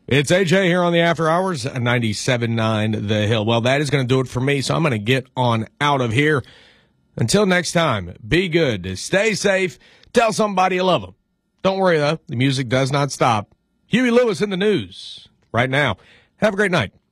It's AJ here on the After Hours, 97.9 The Hill. Well, that is going to do it for me, so I'm going to get on out of here. Until next time, be good, stay safe, tell somebody you love them. Don't worry, though, the music does not stop. Huey Lewis in the news right now. Have a great night.